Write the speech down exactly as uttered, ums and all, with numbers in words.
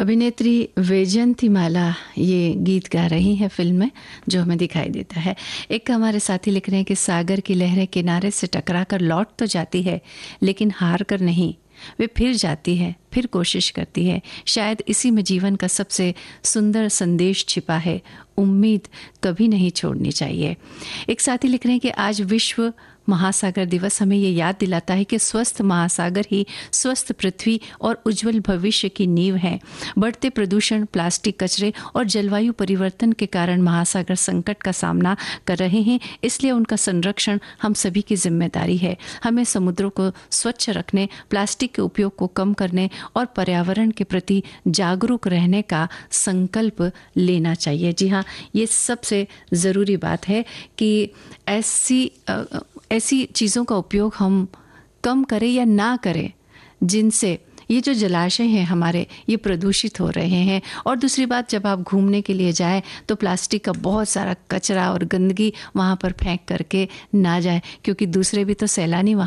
अभिनेत्री वैजयंतीमाला ये गीत गा रही हैं फिल्म में, जो हमें दिखाई देता है। एक हमारे साथी लिख रहे हैं कि सागर की लहरें किनारे से टकरा कर लौट तो जाती है, लेकिन हार कर नहीं, वे फिर जाती है, फिर कोशिश करती है। शायद इसी में जीवन का सबसे सुंदर संदेश छिपा है। उम्मीद कभी नहीं छोड़नी चाहिए। एक साथी लिख रहे हैं कि आज विश्व महासागर दिवस हमें ये याद दिलाता है कि स्वस्थ महासागर ही स्वस्थ पृथ्वी और उज्जवल भविष्य की नींव है। बढ़ते प्रदूषण, प्लास्टिक कचरे और जलवायु परिवर्तन के कारण महासागर संकट का सामना कर रहे हैं, इसलिए उनका संरक्षण हम सभी की जिम्मेदारी है। हमें समुद्रों को स्वच्छ रखने, प्लास्टिक के उपयोग को कम करने और पर्यावरण के प्रति जागरूक रहने का संकल्प लेना चाहिए। जी हाँ, ये सबसे ज़रूरी बात है कि ऐसी ऐसी चीज़ों का उपयोग हम कम करें या ना करें जिनसे ये जो जलाशय हैं हमारे, ये प्रदूषित हो रहे हैं। और दूसरी बात, जब आप घूमने के लिए जाएं तो प्लास्टिक का बहुत सारा कचरा और गंदगी वहाँ पर फेंक करके ना जाए, क्योंकि दूसरे भी तो सैलानी वहाँ